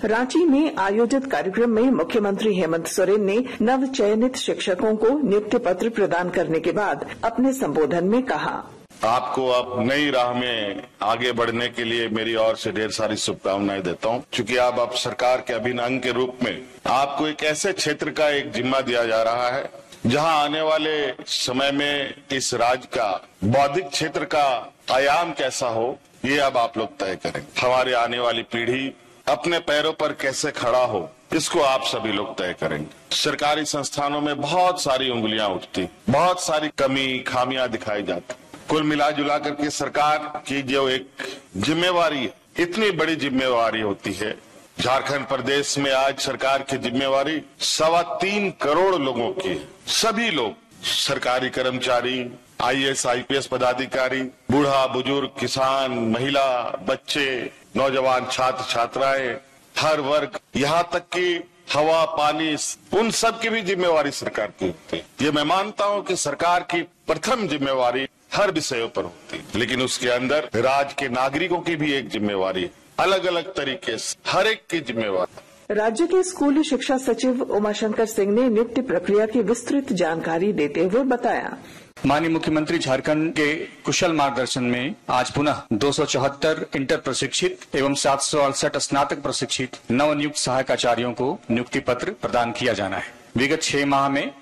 रांची में आयोजित कार्यक्रम में मुख्यमंत्री हेमंत सोरेन ने नव चयनित शिक्षकों को नियुक्ति पत्र प्रदान करने के बाद अपने संबोधन में कहा, आपको अब नई राह में आगे बढ़ने के लिए मेरी ओर से ढेर सारी शुभकामनाएं देता हूं, क्योंकि आप सरकार के अभिन्न अंग के रूप में आपको एक ऐसे क्षेत्र का एक जिम्मा दिया जा रहा है जहां आने वाले समय में इस राज्य का बौद्धिक क्षेत्र का आयाम कैसा हो, ये अब आप लोग तय करें। हमारे आने वाली पीढ़ी अपने पैरों पर कैसे खड़ा हो, इसको आप सभी लोग तय करेंगे। सरकारी संस्थानों में बहुत सारी उंगलियां उठती, बहुत सारी कमी खामियां दिखाई जाती। कुल मिला जुला करके सरकार की जो एक जिम्मेवारी, इतनी बड़ी जिम्मेवारी होती है। झारखंड प्रदेश में आज सरकार की जिम्मेवारी 3.25 करोड़ लोगों की है। सभी लोग, सरकारी कर्मचारी, IAS IPS पदाधिकारी, बूढ़ा बुजुर्ग, किसान, महिला, बच्चे, नौजवान, छात्र छात्राएं, हर वर्ग, यहाँ तक कि हवा पानी, उन सब की भी जिम्मेवारी सरकार की होती है। ये मैं मानता हूँ कि सरकार की प्रथम जिम्मेवारी हर विषयों पर होती है, लेकिन उसके अंदर राज्य के नागरिकों की भी एक जिम्मेवारी है, अलग अलग तरीके से हर एक की जिम्मेवारी। राज्य के स्कूली शिक्षा सचिव उमाशंकर सिंह ने नियुक्ति प्रक्रिया की विस्तृत जानकारी देते हुए बताया, माननीय मुख्यमंत्री झारखंड के कुशल मार्गदर्शन में आज पुनः 274 इंटर प्रशिक्षित एवं 768 स्नातक प्रशिक्षित नवनियुक्त सहायक आचार्यों को नियुक्ति पत्र प्रदान किया जाना है। विगत 6 माह में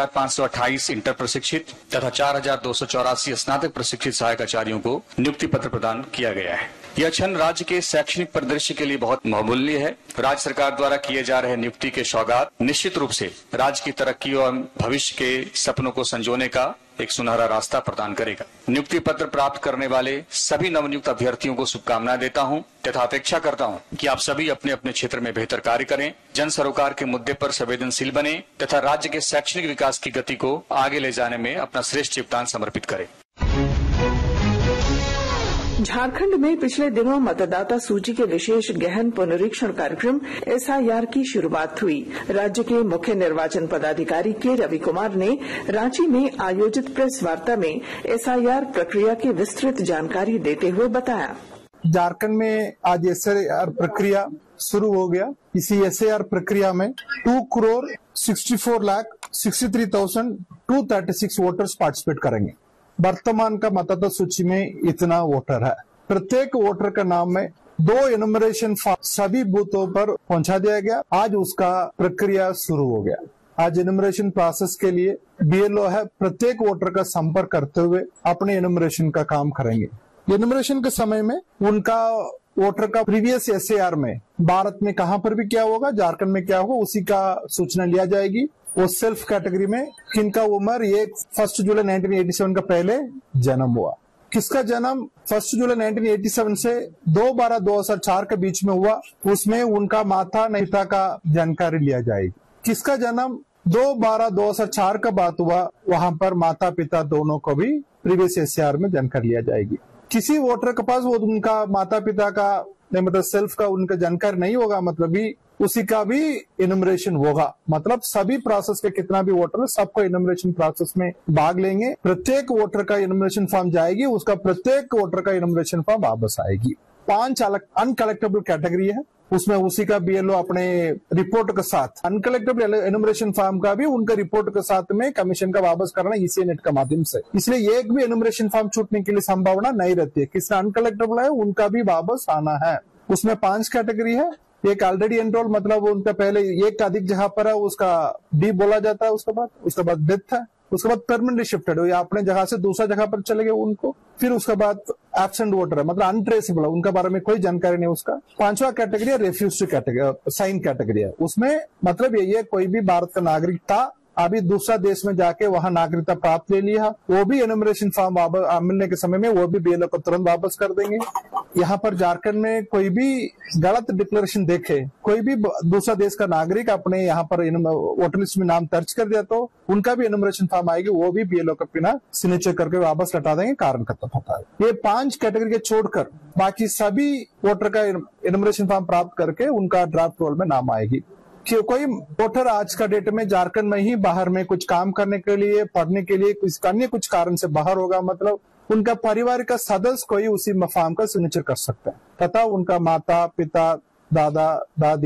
5,528 इंटर प्रशिक्षित तथा 4,284 स्नातक प्रशिक्षित सहायक आचार्यों को नियुक्ति पत्र प्रदान किया गया है। यह क्षण राज्य के शैक्षणिक परिदृश्य के लिए बहुत बहुमूल्य है। राज्य सरकार द्वारा किए जा रहे नियुक्ति के सौगात निश्चित रूप से राज्य की तरक्की और भविष्य के सपनों को संजोने का एक सुनहरा रास्ता प्रदान करेगा। नियुक्ति पत्र प्राप्त करने वाले सभी नवनियुक्त अभ्यर्थियों को शुभकामनाएं देता हूं तथा अपेक्षा करता हूं कि आप सभी अपने अपने क्षेत्र में बेहतर कार्य करें, जन सरोकार के मुद्दे पर संवेदनशील बने तथा राज्य के शैक्षणिक विकास की गति को आगे ले जाने में अपना श्रेष्ठ योगदान समर्पित करें। झारखंड में पिछले दिनों मतदाता सूची के विशेष गहन पुनरीक्षण कार्यक्रम SIR की शुरुआत हुई। राज्य के मुख्य निर्वाचन पदाधिकारी के रवि कुमार ने रांची में आयोजित प्रेस वार्ता में SIR प्रक्रिया की विस्तृत जानकारी देते हुए बताया, झारखंड में आज SIR प्रक्रिया शुरू हो गया। इसी SIR प्रक्रिया में 2,64,63,236 वोटर्स पार्टिसिपेट करेंगे। वर्तमान का मतदाता सूची में इतना वोटर है। प्रत्येक वोटर का नाम में 2 एनुमरेशन फॉर्म सभी बूथों पर पहुंचा दिया गया। आज उसका प्रक्रिया शुरू हो गया। आज एनुमरेशन प्रोसेस के लिए BLO है, प्रत्येक वोटर का संपर्क करते हुए अपने एनुमरेशन का काम करेंगे। एनुमरेशन के समय में उनका वोटर का प्रीवियस SIR में भारत में कहां पर भी क्या होगा, झारखंड में क्या होगा, उसी का सूचना लिया जाएगी। वो सेल्फ कैटेगरी में किनका उम्र 1 जुलाई 1987 का पहले जन्म हुआ, किसका जन्म 1 जुलाई 1987 से 2/12/2004 के बीच में हुआ, उसमें उनका माता पिता का जानकारी लिया जाएगी। किसका जन्म 2/12/2004 का बाद हुआ, वहां पर माता पिता दोनों को भी प्रीवियस SIR में जानकारी लिया जाएगी। किसी वोटर के पास वो उनका माता पिता का मतलब सेल्फ का उनका जानकारी नहीं होगा, मतलब भी उसी का भी एनुमरेशन होगा। मतलब सभी प्रोसेस के कितना भी वोटर है सबको एनुमरेशन प्रोसेस में भाग लेंगे। प्रत्येक वोटर का एनुमरेशन फॉर्म जाएगी, उसका प्रत्येक वोटर का एनुमरेशन फॉर्म वापस आएगी। 5 अनकलेक्टेबल कैटेगरी है, उसमें उसी का BLO अपने रिपोर्ट के साथ अनकलेक्टेबल एनुमरेशन फॉर्म का भी उनका रिपोर्ट के साथ में कमीशन का वापस करना ECI नेट का माध्यम से। इसलिए एक भी एनुमरेशन फॉर्म छूटने की लिए संभावना नहीं रहती है। किसका अनकलेक्टेबल है उनका भी वापस आना है। उसमें 5 कैटेगरी है। एक ऑलरेडी एनरोल, मतलब उनका पहले एक का अधिक जगह पर है उसका D बोला जाता है। उसके बाद डेथ है, उसके बाद परमानेंटली शिफ्टेड हो या अपने जगह से दूसरा जगह पर चले गए उनको। फिर उसके बाद एब्सेंट वोटर है, मतलब अनट्रेसेबल है, उनका बारे में कोई जानकारी नहीं उसका। 5वां कैटेगरी है रेफ्यूज कैटेगरी, साइन कैटेगरी है। उसमें मतलब यही है कोई भी भारत का नागरिक था, अभी दूसरा देश में जाके वहां नागरिकता प्राप्त ले लिया, वो भी एनुमरेशन फॉर्म मिलने के समय में वो भी BLO को तुरंत वापस कर देंगे। यहाँ पर झारखंड में कोई भी गलत डिक्लेरेशन देखे, कोई भी दूसरा देश का नागरिक अपने यहाँ पर वोटर लिस्ट में नाम दर्ज कर दिया तो उनका भी एनुमरेशन फॉर्म आएगी, वो भी BLO का बिना सिग्नेचर करके वापस लौटा देंगे। कारण खत्म होता है। ये 5 कैटेगरी के छोड़कर बाकी सभी वोटर का एनुमरेशन फॉर्म प्राप्त करके उनका ड्राफ्ट रोल में नाम आएगी। कि कोई वोटर आज का डेट में झारखंड में ही बाहर में कुछ काम करने के लिए, पढ़ने के लिए, कुछ कारण से बाहर होगा, मतलब उनका परिवार का सदस्य कोई उसी फॉर्म का सिग्नेचर कर सकता है तथा उनका माता पिता दादा दादी